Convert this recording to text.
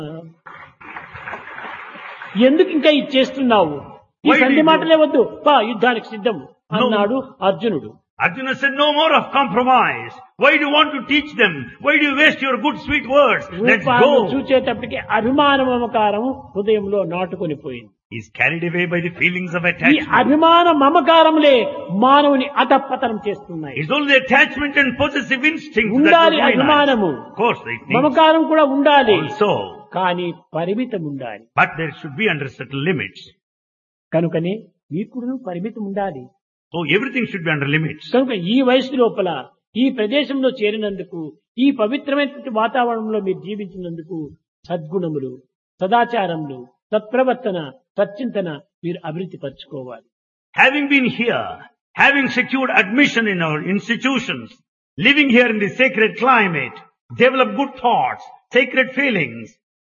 ఎందుకు ఇంకా ఇది చేస్తున్నావు? ఈ Why సంధి did you- మాటలే వద్దు, పా యుద్ధానికి సిద్ధం అన్నాడు అర్జునుడు. Arjuna said, no more of compromise. Why do you want to teach them? Why do you waste your good sweet words? Let's రూపాన్ని go. చూచేటప్పటికి అభిమాన మమకారం హృదయంలో నాటుకొని పోయింది. He is carried away by the feelings of ఈ attachment. అభిమాన మమకారములే మానవుని అధపతనం చేస్తున్నాయి. It's only the attachment and possessive instinct that ఉండాలి will ruin us. అభిమానము, Of course, it needs మమకారం కూడా ఉండాలి, also. కానీ పరిమితం ఉండాలి. But there should be under certain limits. కనుకనే మీకు పరిమితం ఉండాలి. So everything should be under limits. కనుక ఈ వయసు లోపల ఈ ప్రదేశంలో చేరినందుకు, ఈ పవిత్రమైనటువంటి వాతావరణంలో మీరు జీవించినందుకు సద్గుణములు, సదాచారములు, సత్ప్రవర్తన, సచ్చింతన మీరు అభివృద్ధి పరచుకోవాలి. Having been here, having secured admission in our institutions, living here in the sacred climate, develop good thoughts, sacred feelings,